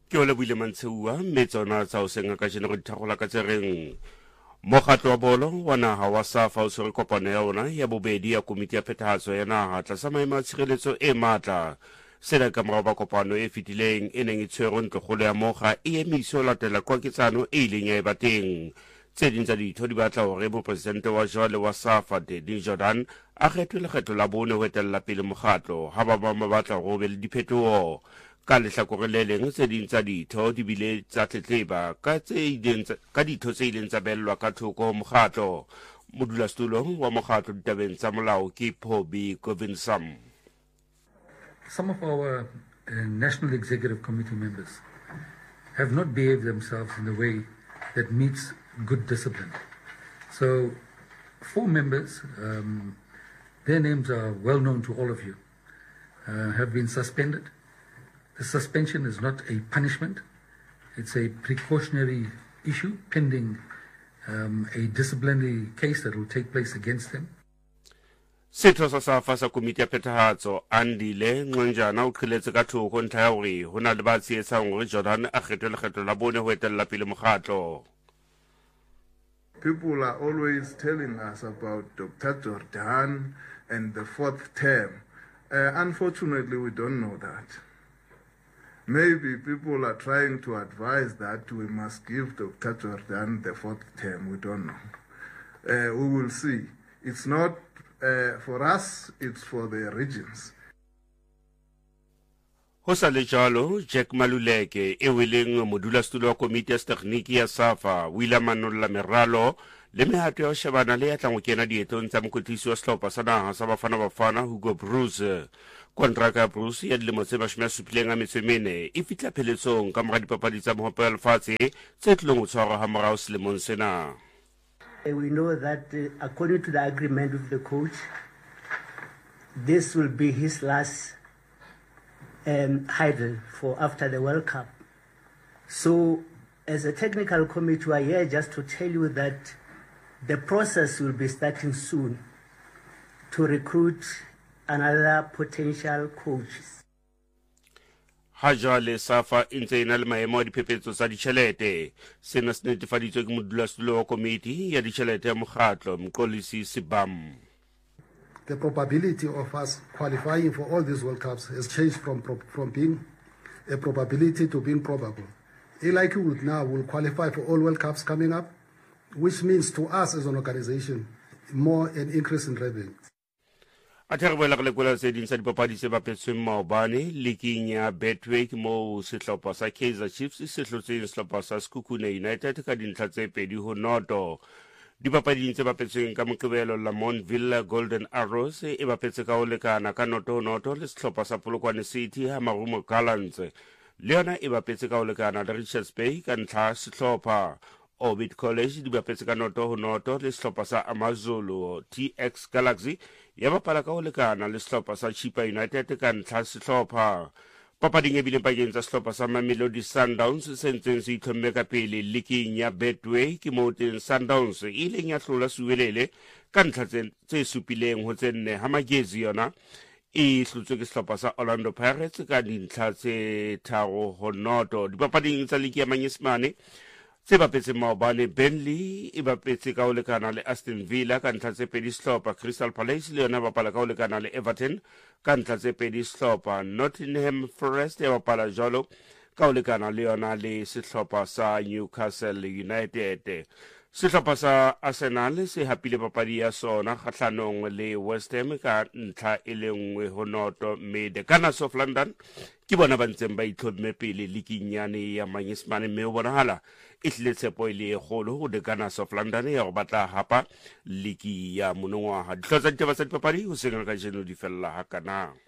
ke ole buile mantsheua mme tsona tsa o senga ka jeno go dithagola ka tsereng mokgatlo wa bolo wa naga wa SAFA o tshwere kopano ya ona ya bobedi ya komiti ya phethagatso ya naga tlasa maemo a tshireletso e maatla sena ka morago ba kopano e fetileng e neng e tshwerwe ntlogolo ya moga e emise o latela kwaketsano e ileng ya e ba teng tse ding tsa ditho di batla gore moporesidente wa jwale wa SAFA Danny Jordaan a kgethwe lekgetho la bone ho etelela pele mokgatlo ha ba bangwe ba batla gore o be le diphetogo ka lehlakore le leng tse ding tsa ditho di bile tsa tletleba ka ditho tse ileng tsa bellwa ka thoko mokgatlo modulasetulong wa mokgatlo ditabeng tsa molao ke Phobi Govinsam. Some of our National Executive Committee members have not behaved themselves in a way that meets good discipline. So 4 members, their names are well known to all of you, have been suspended. The suspension is not a punishment. It's a precautionary issue pending a disciplinary case that will take place against them. Setho sa SAFA sa komiti ya phethagatso Andile Nqenjana o qhiletse ka thoko ntlha ya gore ho na le ba tsietsang gore Jordaan a kgethwe lekgetho la bone ho etella pele mokgatlo. People are always telling us about Dr. Jordaan and the 4th term. Unfortunately, we don't know that. Maybe people are trying to advise that we must give Dr. Jordaan the 4th term. We don't know. We will see. It's not for us, it's for the regions. Ho sa le jalo, Jack Maluleke e weleng modulasetulo wa komiti ya tekniki ya SAFA o ile a manolla meralo le mehato ya ho shebana le ya tlang ho kena dietong tsa mokotlisi wa sehlopha sa naga sa Bafana Hugo Bruce. Kontraka ya Bruce ya dilemo tse 74 e fitla pheletsong ka mora dipapadi tsa mohope wa lefatshe tse tlileng ho tshwarwa ha morao selemong sena. We know that according to the agreement with the coach, this will be his last hurdle for after the World Cup. So as a technical committee, we are here just to tell you that the process will be starting soon to recruit another potential coaches. Ha jwale SAFA e ntse e na le maemo a diphephetso tsa ditjhelete sena se netefaditswe ke modulasetulo wa komiti ya ditjhelete ya mokgatlo Mxolisi Sibam. The probability of us qualifying for all these World Cups has changed from being a probability to being probable. Likelihood now will qualify for all World Cups coming up, which means to us as an organization more an increase in revenue. A terrible lekola tse ding sa dipapadi tse bapetsweng maobane liking ya Betway mo sehlopha sa Kaizer Chiefs se hlotseng sehlopha sa Sekhukhune United ka dintlha tse 2-0. Dipapading tse bapetsweng ka Moqebelo Lamontville Golden Arrows e bapetse ka ho lekana ka 0-0 le sehlopha sa Polokwane City ha Marumo Gallants le yona e bapetse ka ho lekana le Richards Bay ka ntlha sehlopha Orbit College di bapetse ka 0-0 le sehlopha sa Amazulu TX Galaxy ya bapala ka ho lekana le sehlopha sa Chippa United ka ntlha sehlopha. Papading e bileng pakeng tsa sehlopha sa Mamelodi Sundowns se ntseng se itlhomme ka pele liking ya Betway ke moo teng Sundowns e ileng ya hlola Suwelele ka ntlha tse supileng ho tse 4 ha Magezi yona e hlotswe ke sehlopha sa Orlando Pirates ka dintlha tse 3-0. Dipapading tsa ligi ya Manyesemane tse bapetse maobane Burnley e bapetse ka ho lekana le Aston Villa ka ntlha tse 2 sehlopha. Crystal Palace le yona bapala ka ho lekana le Everton ka ntlha tse 2 sehlopha. Nottingham Forest e bapala jwalo ka ho lekana le yona le sehlopha sa Newcastle United. Sehlopha sa Arsenal se hapile papadi ya sona kgahlanong le West Ham ka ntlha e le 1-0 mme the Gunners of London ke bona ba ntseng ba itlhomme pele liking yane ya Manyesemane mme o bonahala e hlile tshepo ile e kgolo ho the Gunners of London ya go batla hapa ligi ya monongwaga. Dihlotsa ditaba tsa dipapadi ho senga ka jeno di fella hakana.